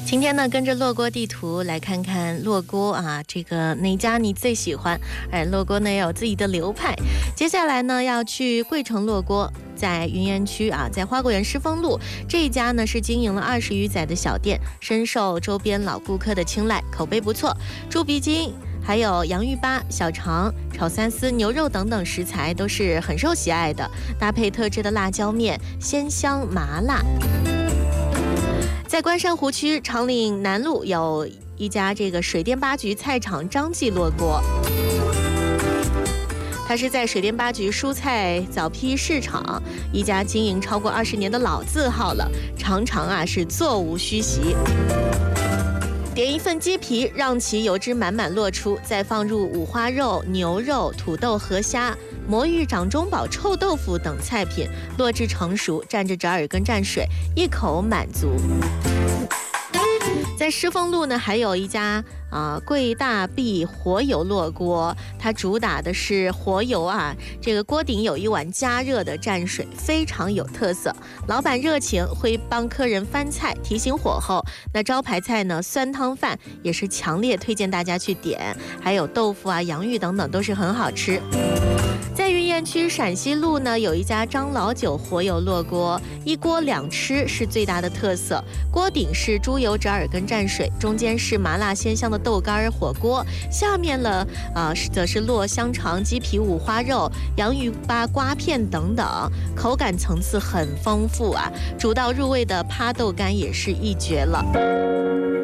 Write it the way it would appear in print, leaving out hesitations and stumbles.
今天呢，跟着洛锅地图来看看洛锅啊，这个哪家你最喜欢？洛锅呢也有自己的流派。接下来呢，要去桂城洛锅，在云岩区啊，在花果园狮峰路这一家呢是经营了20余载的小店，深受周边老顾客的青睐，口碑不错。猪鼻筋、还有洋芋粑、小肠、炒三丝、牛肉等等食材都是很受喜爱的，搭配特制的辣椒面，鲜香麻辣。在关山湖区长岭南路有一家这个水淀八局菜场张记洛锅，它是在水淀八局蔬菜早批市场一家经营超过20年的老字号了，常常是座无虚席。点一份鸡皮，让其油脂满满落出，再放入五花肉、牛肉、土豆、河虾、魔芋、掌中宝、臭豆腐等菜品，落至成熟，蘸着折耳根蘸水，一口满足。在狮峰路呢，还有一家桂大碧活油洛锅，它主打的是活油啊，这个锅顶有一碗加热的蘸水，非常有特色。老板热情，会帮客人翻菜，提醒火候。那招牌菜呢，酸汤饭也是强烈推荐大家去点，还有豆腐啊、洋芋等等都是很好吃。在云岩区陕西路呢，有一家张老九活油洛锅，一锅两吃是最大的特色。锅顶是猪油折耳根蘸水，中间是麻辣鲜香的豆干火锅，下面则是落香肠、鸡皮、五花肉、洋芋粑、瓜片等等，口感层次很丰富啊。煮到入味的趴豆干也是一绝了。